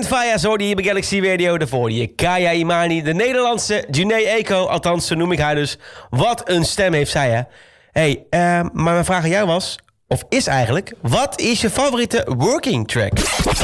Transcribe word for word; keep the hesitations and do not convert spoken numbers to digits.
Weekend Fire, zo die hier bij Galaxy Radio. Daarvoor die Kaya Imani, de Nederlandse Janae Eiko. Althans, zo noem ik haar dus. Wat een stem heeft zij, hè? Hey, uh, maar mijn vraag aan jou was, of is eigenlijk... wat is je favoriete working track?